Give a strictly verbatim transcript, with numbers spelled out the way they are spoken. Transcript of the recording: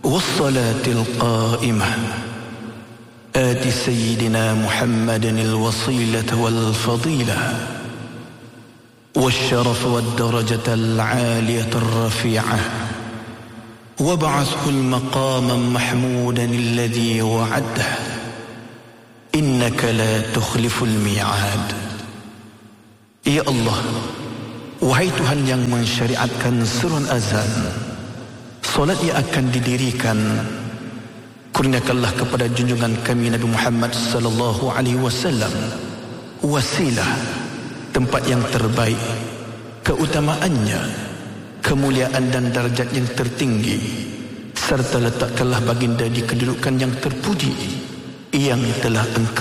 والصلاة القائمة آت سيدنا محمد الوصيلة والفضيلة والشرف والدرجة العالية الرفيعة وابعثه المقام محمودا الذي وعده إنك لا تخلف الميعاد. Ya Allah, wahai Tuhan yang mensyariatkan seruan azan, solat yang akan didirikan, kurniakanlah kepada junjungan kami Nabi Muhammad sallallahu alaihi wasallam wasilah, tempat yang terbaik, keutamaannya, kemuliaan dan darjat yang tertinggi, serta letakkanlah baginda di kedudukan yang terpuji yang telah engkau